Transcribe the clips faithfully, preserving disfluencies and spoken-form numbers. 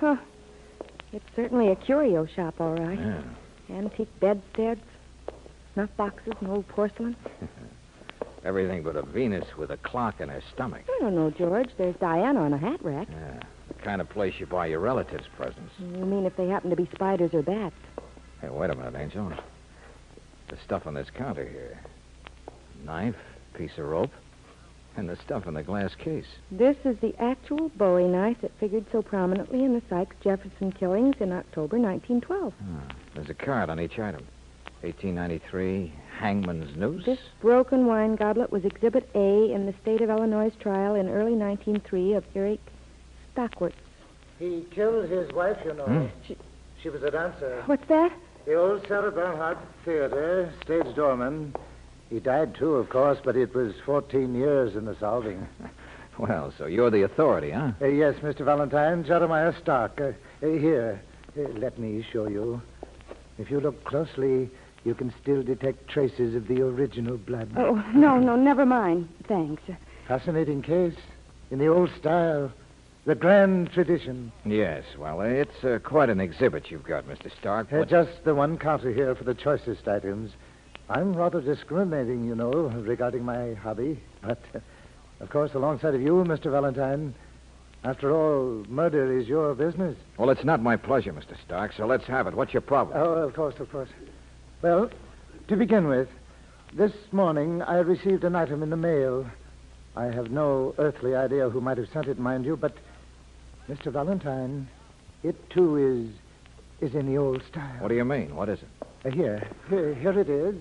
Huh. It's certainly a curio shop, all right. Yeah. Antique bedsteads, snuff boxes, and old porcelain. Everything but a Venus with a clock in her stomach. I don't know, George. There's Diana on a hat rack. Yeah. The kind of place you buy your relatives presents. You mean if they happen to be spiders or bats? Hey, wait a minute, Angel. The stuff on this counter here. Knife, piece of rope, and the stuff in the glass case. This is the actual Bowie knife that figured so prominently in the Sykes-Jefferson killings in October nineteen twelve. Ah, there's a card on each item. eighteen ninety-three, Hangman's Noose. This broken wine goblet was Exhibit A in the state of Illinois trial in early nineteen oh three of Eric Stockwitz. He killed his wife, you know. Hmm? She, she was a dancer. What's that? The old Sarah Bernhardt Theater, stage doorman. He died, too, of course, but it was fourteen years in the solving. Well, so you're the authority, huh? Uh, yes, Mister Valentine, Jeremiah Stark. Uh, uh, here, uh, let me show you. If you look closely, you can still detect traces of the original blood. Oh, no, no, never mind. Thanks. Fascinating case. In the old style. The grand tradition. Yes, well, it's uh, quite an exhibit you've got, Mister Stark. Uh, But- just the one counter here for the choicest items. I'm rather discriminating, you know, regarding my hobby. But, uh, of course, alongside of you, Mister Valentine, after all, murder is your business. Well, it's not my pleasure, Mister Stark, so let's have it. What's your problem? Oh, of course, of course. Well, to begin with, this morning I received an item in the mail. I have no earthly idea who might have sent it, mind you, but, Mister Valentine, it, too, is is in the old style. What do you mean? What is it? Uh, here, here, here it is.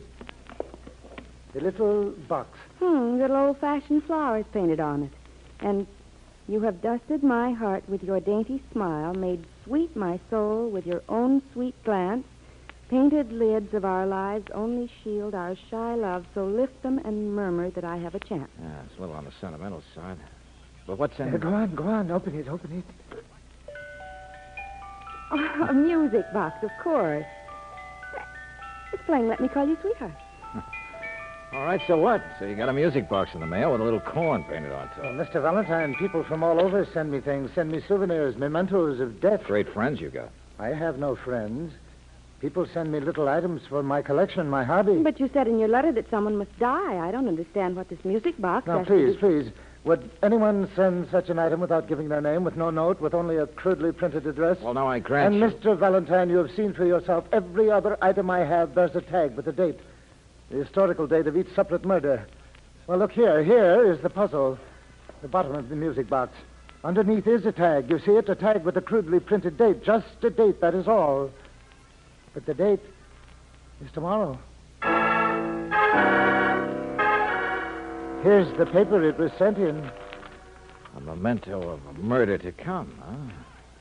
The little box. Hmm, little old-fashioned flowers painted on it. And you have dusted my heart with your dainty smile, made sweet my soul with your own sweet glance. Painted lids of our lives only shield our shy love, so lift them and murmur that I have a chance. Yeah, it's a little on the sentimental side. But what's in Uh, it? go on, go on. Open it, open it. Oh, a music box, of course. It's playing Let Me Call You Sweetheart. All right, so what? So you got a music box in the mail with a little corn painted on Well, top. Mister Valentine, people from all over send me things, send me souvenirs, mementos of death. Great friends you got. I have no friends. People send me little items for my collection, my hobby. But you said in your letter that someone must die. I don't understand what this music box Now, has to please, do- please. Would anyone send such an item without giving their name, with no note, with only a crudely printed address? Well, now I grant And, you. Mister Valentine, you have seen for yourself every other item I have bears a tag with a date, the historical date of each separate murder. Well, look here. Here is the puzzle. The bottom of the music box. Underneath is a tag. You see it? A tag with a crudely printed date. Just a date, that is all. But the date is tomorrow. Here's the paper it was sent in. A memento of a murder to come, huh?